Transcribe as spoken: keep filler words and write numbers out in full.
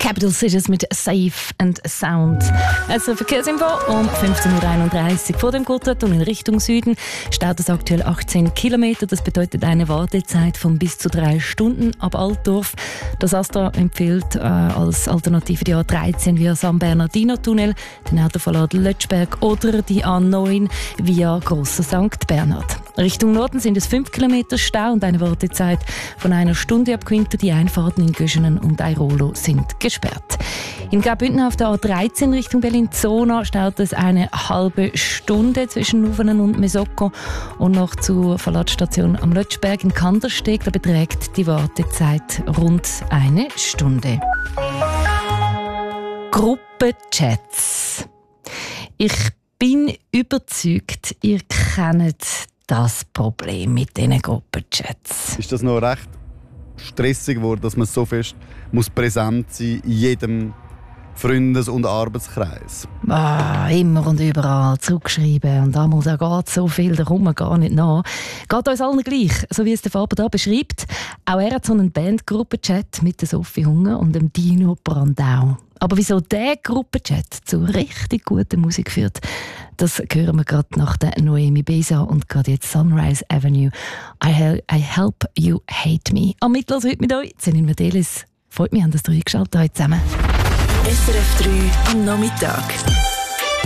Capital Cities mit Safe and Sound. Also Verkehrsinfo um fünfzehn Uhr einunddreißig. Vor dem Gotthardtunnel in Richtung Süden staut es aktuell achtzehn Kilometer. Das bedeutet eine Wartezeit von bis zu drei Stunden ab Altdorf. Das Astra empfiehlt äh, als Alternative die A dreizehn via San Bernardino-Tunnel, den Autoverlad Lötschberg oder die A neun via Grosser Sankt Bernhard. Richtung Norden sind es fünf Kilometer Stau und eine Wartezeit von einer Stunde ab Quinto. Die Einfahrten in Göschenen und Airolo sind gesperrt. In Graubünden auf der A dreizehn Richtung Bellinzona staut es eine halbe Stunde zwischen Nuvenen und Mesocco und noch zur Verladestation am Lötschberg in Kandersteg. Da beträgt die Wartezeit rund eine Stunde. Gruppenchats. Ich bin überzeugt, ihr kennt das Problem mit diesen Gruppenchats. Ist das noch recht stressig geworden, dass man so fest muss präsent sein in jedem Freundes- und Arbeitskreis? Ah, immer und überall zurückschreiben und damals auch geht so viel, da kommt man gar nicht nach. Geht uns allen gleich, so wie es der Faber hier beschreibt. Auch er hat so einen Bandgruppenchat mit der Sophie Hunger und dem Dino Brandau. Aber wieso dieser Gruppenchat zu richtig guter Musik führt, das hören wir gerade nach der Noemi Besa und gerade jetzt Sunrise Avenue. I, hel- I help you hate me. Am Mittwoch heute mit euch, Celine Medelis. Freut mich, dass ihr eingeschaltet habt zusammen. S R F drei am Nachmittag.